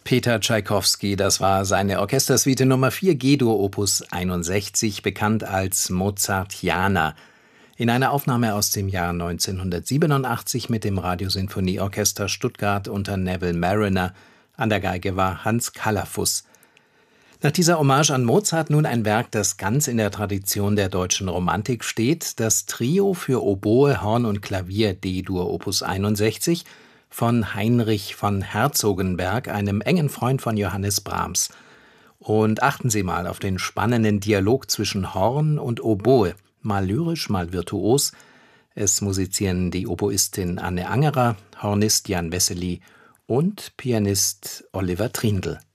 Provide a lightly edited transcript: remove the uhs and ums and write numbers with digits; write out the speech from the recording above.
Peter Tschaikowski, das war seine Orchestersuite Nummer 4 G-Dur Opus 61, bekannt als Mozartiana. In einer Aufnahme aus dem Jahr 1987 mit dem Radiosinfonieorchester Stuttgart unter Neville Marriner. An der Geige war Hans Calafuss. Nach dieser Hommage an Mozart nun ein Werk, das ganz in der Tradition der deutschen Romantik steht: das Trio für Oboe, Horn und Klavier D-Dur Opus 61 von Heinrich von Herzogenberg, einem engen Freund von Johannes Brahms. Und achten Sie mal auf den spannenden Dialog zwischen Horn und Oboe, mal lyrisch, mal virtuos. Es musizieren die Oboistin Anne Angerer, Hornist Jan Wessely und Pianist Oliver Trindl.